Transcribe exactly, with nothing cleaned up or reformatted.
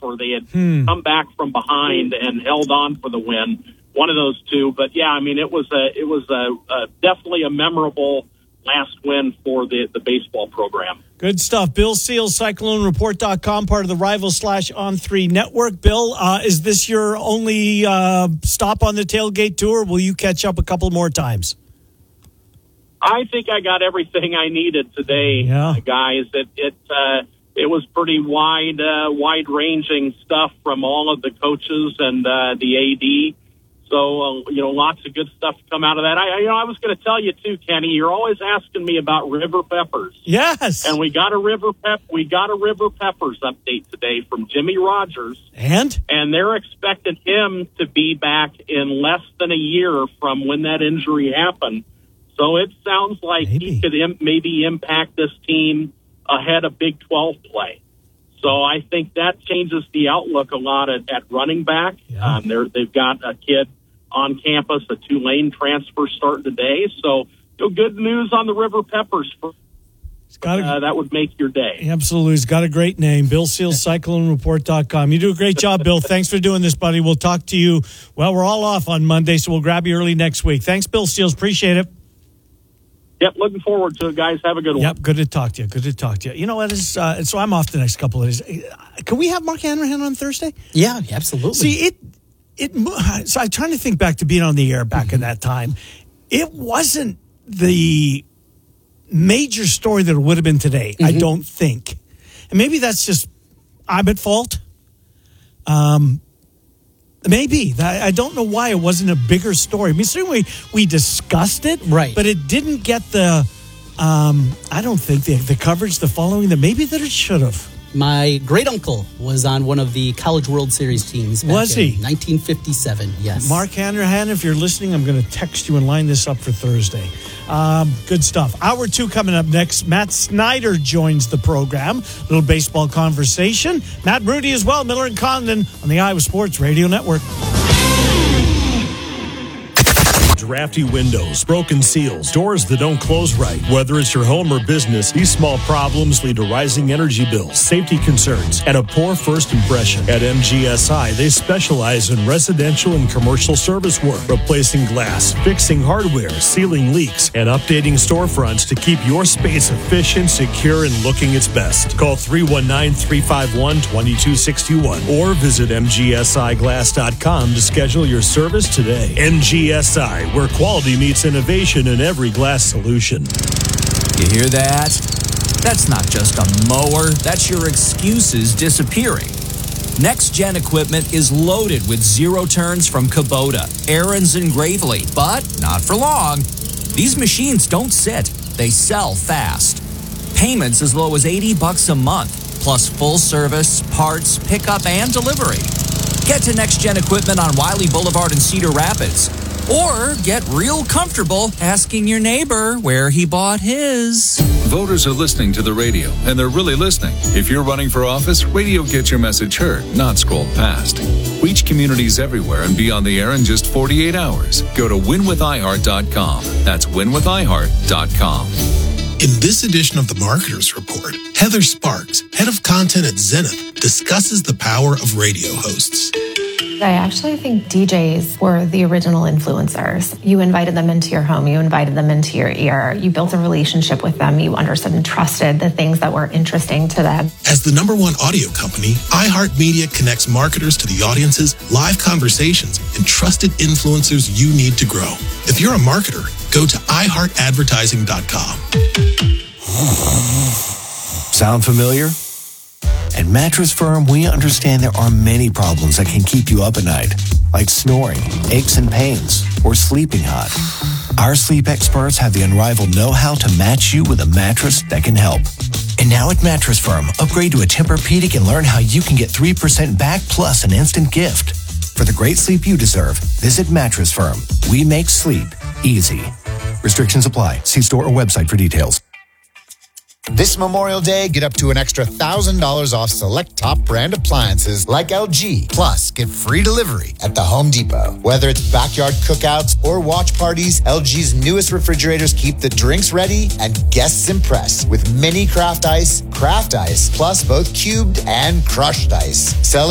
or they had hmm. come back from behind and held on for the win. One of those two. But, yeah, I mean, it was a, it was a, a definitely a memorable last win for the, the baseball program. Good stuff. Bill Seals, Cyclone Report dot com, part of the Rival slash On three network. Bill, uh, is this your only uh, stop on the tailgate tour? Will you catch up a couple more times? I think I got everything I needed today, yeah. uh, guys. It it uh, it was pretty wide, uh, wide ranging stuff from all of the coaches and uh, the A D. So, uh, you know, lots of good stuff to come out of that. I, you know, I was going to tell you too, Kenny. You're always asking me about River Peppers. Yes, and we got a River Pep. We got a River Peppers update today from Jimmy Rogers, and and they're expecting him to be back in less than a year from when that injury happened. So it sounds like maybe. he could Im- maybe impact this team ahead of Big twelve play. So I think that changes the outlook a lot at, at running back. Yeah. Um, they're, they've got a kid on campus, a Tulane transfer starting today. So, you know, good news on the River Peppers. For, got a, uh, that would make your day. Absolutely. He's got a great name. Bill Seals, Cyclone Report dot com. You do a great job, Bill. Thanks for doing this, buddy. We'll talk to you. Well, we're all off on Monday, so we'll grab you early next week. Thanks, Bill Seals. Appreciate it. Yep, looking forward to it, guys. Have a good one. Yep, good to talk to you. Good to talk to you. You know what is? Uh, so I'm off the next couple of days. Can we have Mark Hanrahan on Thursday? Yeah, absolutely. See, it, it. So I'm trying to think back to being on the air back mm-hmm. in that time. It wasn't the major story that it would have been today, mm-hmm. I don't think. And maybe that's just I'm at fault. Um. Maybe. I don't know why it wasn't a bigger story. I mean, certainly we discussed it, right? But it didn't get the, um, I don't think, the, the coverage, the following that maybe that it should have. My great-uncle was on one of the College World Series teams back was he? in nineteen fifty-seven, yes. Mark Hanrahan, if you're listening, I'm going to text you and line this up for Thursday. Um, good stuff. Hour two coming up next. Matt Snyder joins the program. Little baseball conversation. Matt Rudy as well, Miller and Condon on the Iowa Sports Radio Network. Drafty windows, broken seals, doors that don't close right. Whether it's your home or business, these small problems lead to rising energy bills, safety concerns, and a poor first impression. At M G S I, they specialize in residential and commercial service work, replacing glass, fixing hardware, sealing leaks, and updating storefronts to keep your space efficient, secure, and looking its best. Call three one nine, three five one, two two six one or visit M G S I glass dot com to schedule your service today. M G S I, where quality meets innovation in every glass solution. You hear that? That's not just a mower. That's your excuses disappearing. Next Gen equipment is loaded with zero turns from Kubota, Aaron's, and Gravely, but not for long. These machines don't sit. They sell fast. Payments as low as eighty bucks a month, plus full service, parts, pickup, and delivery. Get to Next Gen equipment on Wiley Boulevard in Cedar Rapids. Or get real comfortable asking your neighbor where he bought his. Voters are listening to the radio, and they're really listening. If you're running for office, radio gets your message heard, not scrolled past. Reach communities everywhere and be on the air in just forty-eight hours. Go to win with i heart dot com. That's win with i heart dot com. In this edition of the Marketers Report, Heather Sparks, head of content at Zenith, discusses the power of radio hosts. I actually think D Js were the original influencers. You invited them into your home. You invited them into your ear. You built a relationship with them. You understood and trusted the things that were interesting to them. As the number one audio company, iHeartMedia connects marketers to the audiences, live conversations, and trusted influencers you need to grow. If you're a marketer, go to i heart advertising dot com. Sound familiar? At Mattress Firm, we understand there are many problems that can keep you up at night, like snoring, aches and pains, or sleeping hot. Our sleep experts have the unrivaled know-how to match you with a mattress that can help. And now at Mattress Firm, upgrade to a Tempur-Pedic and learn how you can get three percent back plus an instant gift. For the great sleep you deserve, visit Mattress Firm. We make sleep easy. Restrictions apply. See store or website for details. This Memorial Day, get up to an extra one thousand dollars off select top brand appliances like L G. Plus, get free delivery at the Home Depot. Whether it's backyard cookouts or watch parties, L G's newest refrigerators keep the drinks ready and guests impressed with mini craft ice, craft ice, plus both cubed and crushed ice. Celebrate